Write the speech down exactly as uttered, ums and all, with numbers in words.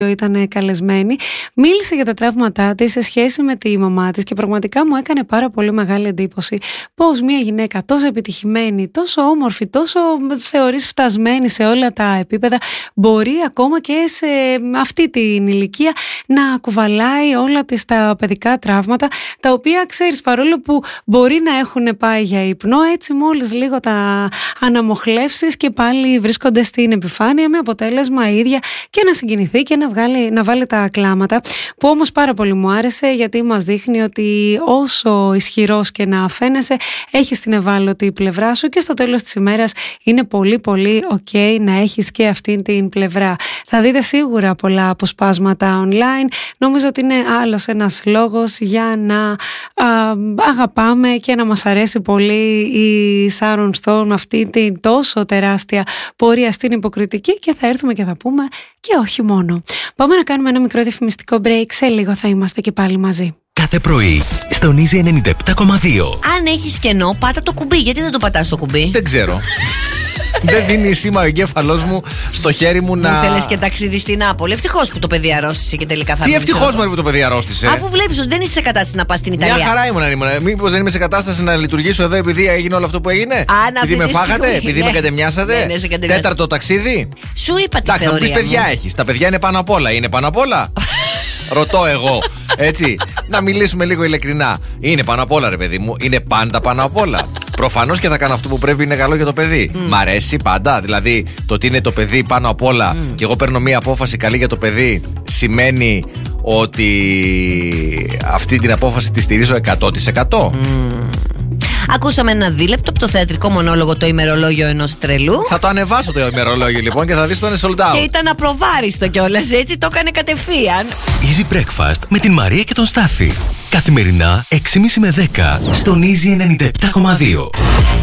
ήταν καλεσμένη, μίλησε για τα τραύματά της σε σχέση με τη μαμά της και πραγματικά μου έκανε πάρα πολύ μεγάλη εντύπωση πως μια γυναίκα τόσο επιτυχημένη, τόσο όμορφη, τόσο θεωρείς φτασμένη σε όλα τα επίπεδα μπορεί ακόμα και σε αυτή την ηλικία να κουβαλάει όλα της τα παιδικά τραύματα, τα οποία ξέρεις, παρόλο που μπορεί να έχουν πάει για ύπνο, έτσι μόλις λίγο τα αναμοχλεύσεις και πάλι βρίσκονται στην επιφάνεια, με αποτέλεσμα η ίδια και να συγκινηθεί και να, βγάλει, να βάλει τα κλάματα, που όμως πάρα πολύ μου άρεσε, γιατί μας δείχνει ότι όσο ισχυρός και να φαίνεσαι, έχεις την ευάλωτη πλευρά σου και στο τέλος της ημέρας είναι πολύ πολύ ok να έχεις και αυτή την πλευρά. Θα δείτε σίγουρα πολλά αποσπάσματα online. Νομίζω ότι είναι άλλος ένας λόγος για να α, αγαπάμε και να μας αρέσει πολύ η Sharon Stone με αυτή την τόσο τεράστια πορεία στην υποκριτική, και θα έρθουμε και θα πούμε και όχι μόνο. Πάμε να κάνουμε ένα μικρό διαφημιστικό break. Σε λίγο θα είμαστε και πάλι μαζί. Κάθε πρωί στον Easy ενενήντα επτά κόμμα δύο. Αν έχεις κενό, πάτα το κουμπί. Γιατί δεν το πατάς το κουμπί? Δεν ξέρω. Δεν δίνει σήμα ο εγκέφαλός μου στο χέρι μου να. Μου θέλεις και ταξίδι στην Νάπολη. Ευτυχώς που το παιδί αρρώστησε και τελικά θα. Τι ευτυχώς μου που το παιδί αρρώστησε. Αφού βλέπεις ότι δεν είσαι σε κατάσταση να πας στην Ιταλία. Μια χαρά ήμουν. ήμουν. Μήπως δεν είμαι σε κατάσταση να λειτουργήσω εδώ επειδή έγινε όλο αυτό που έγινε? Αν επειδή με φάγατε, στιγμή, επειδή ναι. με κατεμοιάσατε. Ναι, ναι, τέταρτο ταξίδι. Σου είπα τι θεωρία. Εντάξει, θα μου πεις παιδιά έχεις. Τα παιδιά είναι πάνω απ' όλα. Είναι πάνω απ' όλα. Ρωτώ εγώ. Έτσι. Να μιλήσουμε λίγο ειλικρινά. Είναι πάνω απ' όλα, ρε παιδί μου. Είναι πάντα πάνω απ' όλα. Προφανώς και θα κάνω αυτό που πρέπει, είναι καλό για το παιδί. Mm. Μ' αρέσει πάντα. Δηλαδή, το ότι είναι το παιδί πάνω απ' όλα mm. και εγώ παίρνω μία απόφαση καλή για το παιδί, σημαίνει ότι αυτή την απόφαση τη στηρίζω εκατό τοις εκατό. Mm. Ακούσαμε ένα δίλεπτο από το θεατρικό μονόλογο «Το ημερολόγιο ενός τρελού». Θα το ανεβάσω το ημερολόγιο λοιπόν και θα δεις το είναι sold out. Και ήταν απροβάριστο κιόλας, έτσι το έκανε κατευθείαν. Easy Breakfast με την Μαρία και τον Στάφη. Καθημερινά έξι και μισή με δέκα στον Easy ενενήντα επτά κόμμα δύο.